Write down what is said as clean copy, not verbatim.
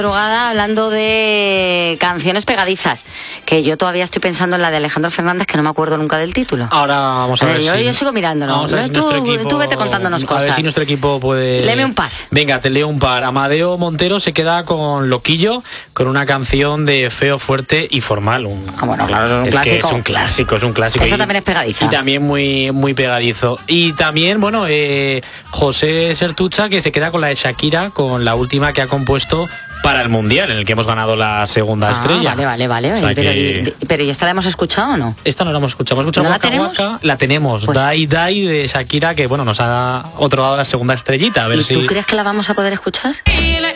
Madrugada hablando de canciones pegadizas, que yo todavía estoy pensando en la de Alejandro Fernández, que no me acuerdo nunca del título. Ahora vamos a ver yo sigo mirándolo. Tú vete contándonos cosas. A ver si nuestro equipo puede... Léeme un par. Venga, te leo un par. Amadeo Montero se queda con Loquillo, con una canción de Feo, Fuerte y Formal. Bueno, claro, es un clásico. Es un clásico. Eso también es pegadiza. Y también muy pegadizo. Y también, bueno, José Sertucha, que se queda con la de Shakira, con la última que ha compuesto para el Mundial, en el que hemos ganado la segunda estrella. Vale. O sea Pero ¿y esta la hemos escuchado o no? Esta no la hemos escuchado. ¿No la tenemos? La tenemos. Pues... Dai de Shakira, que bueno, nos ha otorgado la segunda estrellita. A ver ¿Y si... tú crees que la vamos a poder escuchar?